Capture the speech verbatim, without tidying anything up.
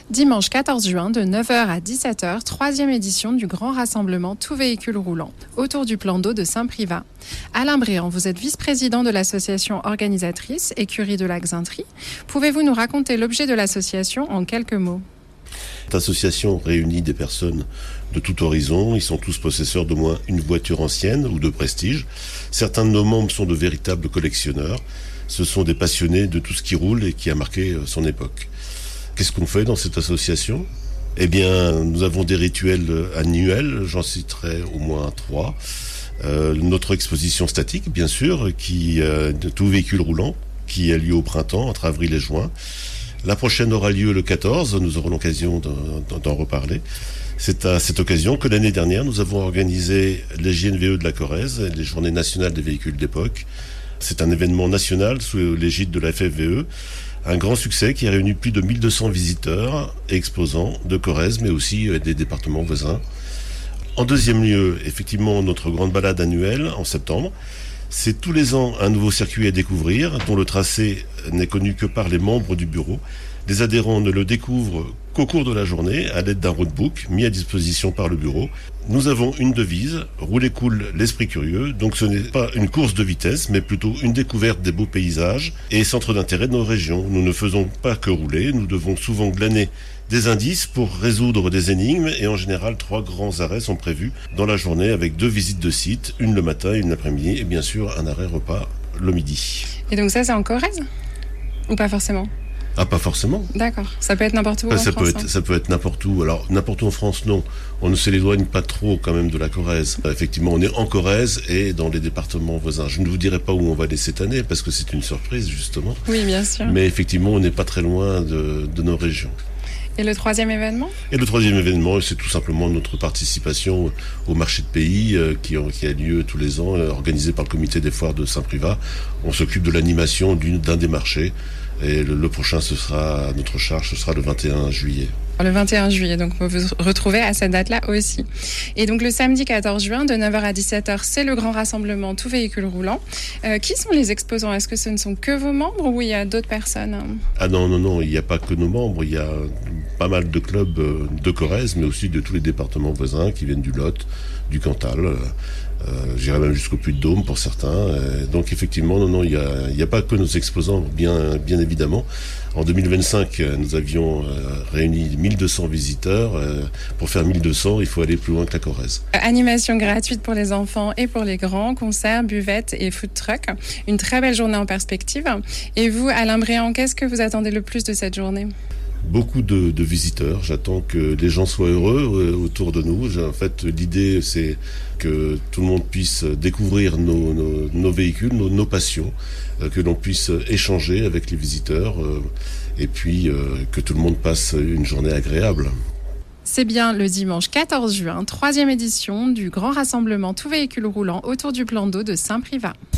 Dimanche quatorze juin de neuf heures à dix-sept heures, troisième édition du grand rassemblement Tout véhicule roulant autour du plan d'eau de Saint-Privat. Alain Bréant, vous êtes vice-président de l'association organisatrice Écurie de la Xaintrie. Pouvez-vous nous raconter l'objet de l'association en quelques mots ? Cette association réunit des personnes de tout horizon. Ils sont tous possesseurs d'au moins une voiture ancienne ou de prestige. Certains de nos membres sont de véritables collectionneurs. Ce sont des passionnés de tout ce qui roule et qui a marqué son époque. Qu'est-ce qu'on fait dans cette association ? Eh bien, nous avons des rituels annuels, j'en citerai au moins trois. Euh, notre exposition statique, bien sûr, qui euh, de tout véhicule roulant, qui a lieu au printemps, entre avril et juin. La prochaine aura lieu le quatorze, nous aurons l'occasion d'en, d'en reparler. C'est à cette occasion que l'année dernière, nous avons organisé les J N V E de la Corrèze, les Journées nationales des véhicules d'époque. C'est un événement national sous l'égide de la F F V E, un grand succès qui a réuni plus de mille deux cents visiteurs et exposants de Corrèze, mais aussi des départements voisins. En deuxième lieu, effectivement, notre grande balade annuelle en septembre. C'est tous les ans un nouveau circuit à découvrir, dont le tracé n'est connu que par les membres du bureau. Les adhérents ne le découvrent qu'au cours de la journée, à l'aide d'un roadbook mis à disposition par le bureau. Nous avons une devise, rouler cool, l'esprit curieux. Donc ce n'est pas une course de vitesse, mais plutôt une découverte des beaux paysages et centres d'intérêt de nos régions. Nous ne faisons pas que rouler, nous devons souvent glaner des indices pour résoudre des énigmes et en général trois grands arrêts sont prévus dans la journée avec deux visites de site, une le matin et une l'après-midi et bien sûr un arrêt repas le midi. Et donc ça c'est en Corrèze ? Ou pas forcément ? Ah, pas forcément. D'accord. Ça peut être n'importe où ah, en ça France. Peut être, hein. Ça peut être n'importe où. Alors, n'importe où en France, non. On ne s'éloigne pas trop quand même de la Corrèze. Effectivement, on est en Corrèze et dans les départements voisins. Je ne vous dirai pas où on va aller cette année parce que c'est une surprise, justement. Oui, bien sûr. Mais effectivement, on n'est pas très loin de, de nos régions. Et le troisième événement ? Et le troisième événement, c'est tout simplement notre participation au marché de pays euh, qui, qui a lieu tous les ans, euh, organisé par le comité des foires de Saint-Privat. On s'occupe de l'animation d'une, d'un des marchés. Et le, le prochain, ce sera à notre charge, ce sera le vingt et un juillet. Le vingt et un juillet, donc vous vous retrouvez à cette date-là aussi. Et donc le samedi quatorze juin, de neuf heures à dix-sept heures, c'est le grand rassemblement Tout véhicule roulant. Euh, qui sont les exposants ? Est-ce que ce ne sont que vos membres ou il y a d'autres personnes ? Ah non, non, non, il n'y a pas que nos membres, il y a pas mal de clubs de Corrèze, mais aussi de tous les départements voisins qui viennent du Lot, du Cantal, euh, j'irai même jusqu'au Puy-de-Dôme pour certains. Euh, donc effectivement, non, non, il n'y a, il y a pas que nos exposants, bien, bien évidemment. En deux mille vingt-cinq, nous avions euh, réuni mille deux cents visiteurs. Euh, pour faire mille deux cents, il faut aller plus loin que la Corrèze. Animation gratuite pour les enfants et pour les grands, concerts, buvettes et food truck. Une très belle journée en perspective. Et vous, Alain Bréant, qu'est-ce que vous attendez le plus de cette journée ? Beaucoup de, de visiteurs. J'attends que les gens soient heureux euh, autour de nous. En fait, l'idée, c'est que tout le monde puisse découvrir nos, nos, nos véhicules, nos, nos passions, euh, que l'on puisse échanger avec les visiteurs euh, et puis euh, que tout le monde passe une journée agréable. C'est bien le dimanche quatorze juin, troisième édition du grand rassemblement Tout véhicule roulant autour du plan d'eau de Saint-Privat.